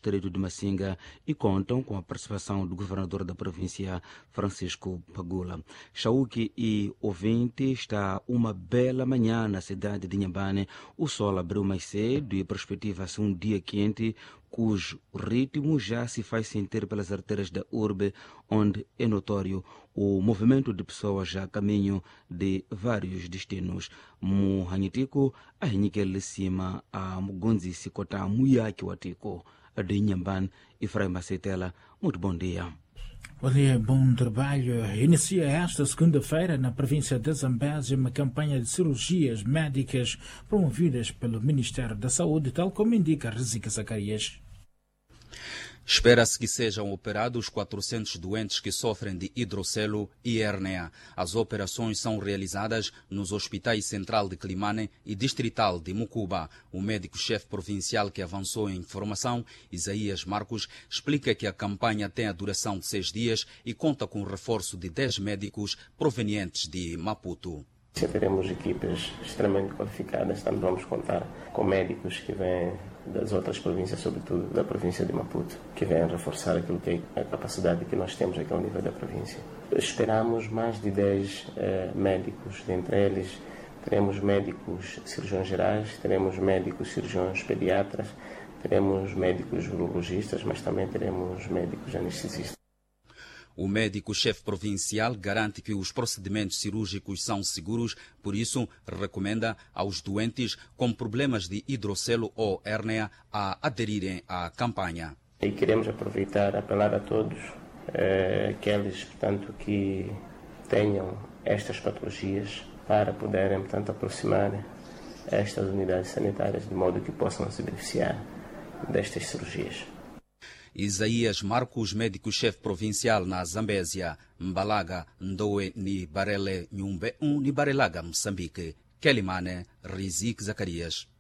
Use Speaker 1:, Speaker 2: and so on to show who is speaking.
Speaker 1: distrito de Massinga e contam com a participação do governador da província, Francisco Pagula. Chauque e ouvinte, está uma bela manhã na cidade de Inhambane. O sol abriu mais cedo e perspectiva-se um dia quente, cujo ritmo já se faz sentir pelas artérias da urbe, onde é notório o movimento de pessoas já a caminho de vários destinos. Muhanhitico, a Hinikel Cima, a Mugunzi Sikota, Muyaki Watiko, de Inhambane e Frei Macetela. Muito bom dia.
Speaker 2: Olha, bom trabalho. Inicia esta segunda-feira na província de Zambésia uma campanha de cirurgias médicas promovidas pelo Ministério da Saúde, tal como indica Rizika Zacarias.
Speaker 3: Espera-se que sejam operados 400 doentes que sofrem de hidrocelo e hérnia. As operações são realizadas nos hospitais Central de Climane e Distrital de Mucuba. O médico-chefe provincial que avançou em informação, Isaías Marcos, explica que a campanha tem a duração de 6 dias e conta com o reforço de 10 médicos provenientes de Maputo.
Speaker 4: Teremos equipes extremamente qualificadas, também vamos contar com médicos que vêm das outras províncias, sobretudo da província de Maputo, que vêm reforçar aquilo que é a capacidade que nós temos aqui ao nível da província. Esperamos mais de 10 médicos, dentre eles teremos médicos cirurgiões gerais, teremos médicos cirurgiões pediatras, teremos médicos urologistas, mas também teremos médicos anestesistas.
Speaker 3: O médico-chefe provincial garante que os procedimentos cirúrgicos são seguros, por isso recomenda aos doentes com problemas de hidrocelo ou hérnia a aderirem à campanha.
Speaker 4: E queremos aproveitar, apelar a todos, aqueles, portanto, que tenham estas patologias para poderem, portanto, aproximar estas unidades sanitárias de modo que possam se beneficiar destas cirurgias.
Speaker 3: Isaías Marcos, médico-chefe provincial na Zambésia, Mbalaga, Ndoe, ni Barele, Nhumbe, ni Barelaga, Moçambique, Kelimane, Rizik Zacarias.